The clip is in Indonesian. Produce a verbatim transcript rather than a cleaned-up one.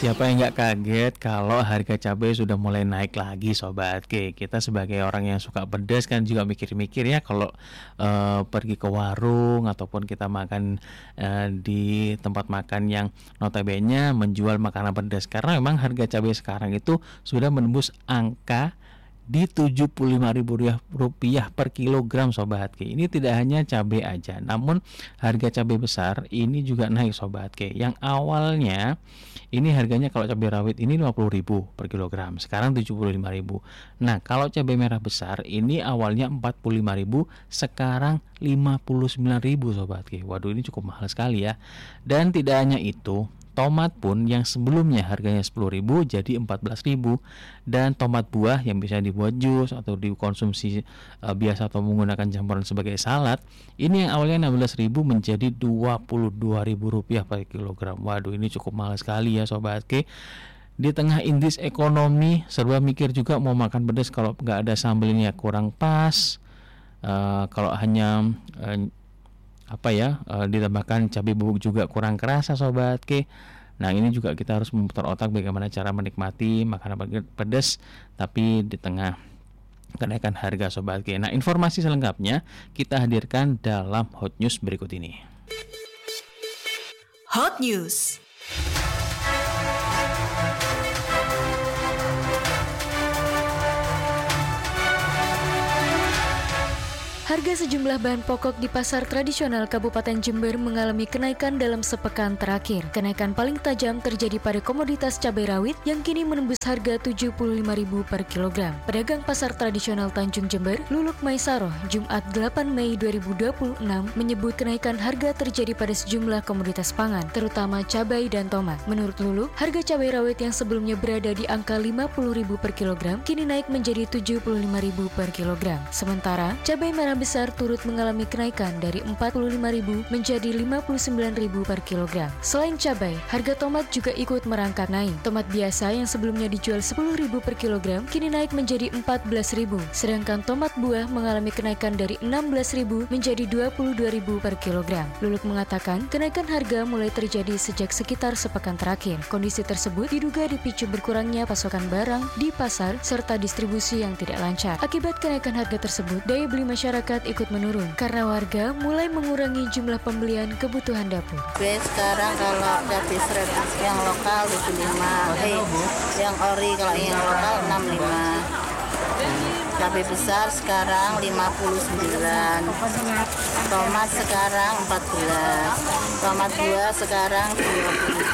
Siapa yang nggak kaget kalau harga cabai sudah mulai naik lagi, Sobat K. Kita sebagai orang yang suka pedas kan juga mikir-mikir ya kalau eh, pergi ke warung ataupun kita makan eh, di tempat makan yang notabene menjual makanan pedas. Karena memang harga cabai sekarang itu sudah menembus angka di tujuh puluh lima ribu rupiah per kilogram, Sobat K. Ini tidak hanya cabai aja, namun harga cabai besar ini juga naik, Sobat K. Yang awalnya ini harganya kalau cabai rawit ini lima puluh ribu per kilogram, sekarang tujuh puluh lima ribu. Nah, kalau cabai merah besar ini awalnya empat puluh lima ribu, sekarang lima puluh sembilan ribu, Sobat K. Waduh, ini cukup mahal sekali ya. Dan tidak hanya itu, tomat pun yang sebelumnya harganya sepuluh ribu jadi empat belas ribu, dan tomat buah yang bisa dibuat jus atau dikonsumsi e, biasa atau menggunakan campuran sebagai salad ini yang awalnya enam belas ribu menjadi dua puluh dua ribu rupiah per kilogram. Waduh, ini cukup mahal sekali ya, Sobat K. Di tengah indeks ekonomi serba mikir juga mau makan pedas, kalau nggak ada sambelnya kurang pas. E, kalau hanya e, apa ya e, ditambahkan cabai bubuk juga kurang kerasa, Sobat K. Nah, ini juga kita harus memutar otak bagaimana cara menikmati makanan pedas tapi di tengah kenaikan harga, Sobat K. Nah, informasi selengkapnya kita hadirkan dalam Hot News berikut ini. Hot News. Harga sejumlah bahan pokok di pasar tradisional Kabupaten Jember mengalami kenaikan dalam sepekan terakhir. Kenaikan paling tajam terjadi pada komoditas cabai rawit yang kini menembus harga tujuh puluh lima ribu per kilogram. Pedagang pasar tradisional Tanjung Jember, Luluk Maisaroh, Jumat delapan Mei dua ribu dua puluh enam menyebut kenaikan harga terjadi pada sejumlah komoditas pangan, terutama cabai dan tomat. Menurut Luluk, harga cabai rawit yang sebelumnya berada di angka lima puluh ribu per kilogram kini naik menjadi tujuh puluh lima ribu per kilogram. Sementara cabai merah besar turut mengalami kenaikan dari empat puluh lima ribu menjadi lima puluh sembilan ribu per kilogram. Selain cabai, harga tomat juga ikut merangkak naik. Tomat biasa yang sebelumnya dijual sepuluh ribu per kilogram kini naik menjadi empat belas ribu. Sedangkan tomat buah mengalami kenaikan dari enam belas ribu menjadi dua puluh dua ribu per kilogram. Luluk mengatakan kenaikan harga mulai terjadi sejak sekitar sepekan terakhir. Kondisi tersebut diduga dipicu berkurangnya pasokan barang di pasar serta distribusi yang tidak lancar. Akibat kenaikan harga tersebut, daya beli masyarakat ikut menurun karena warga mulai mengurangi jumlah pembelian kebutuhan dapur. Oke, sekarang kalau cabai seratus yang lokal tujuh puluh lima, eh, yang ori kalau yang lokal enam puluh lima. Cabai besar sekarang lima puluh sembilan. Tomat sekarang empat belas. Tomat buah sekarang dua puluh.